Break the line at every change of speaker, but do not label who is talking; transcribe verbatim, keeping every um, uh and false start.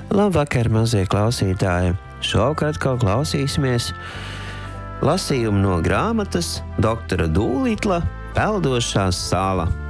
Labvakar, mazie klausītāji! Šovakar atkal klausīsimies lasījumu no grāmatas Doktora Dūlitla Peldošā sala.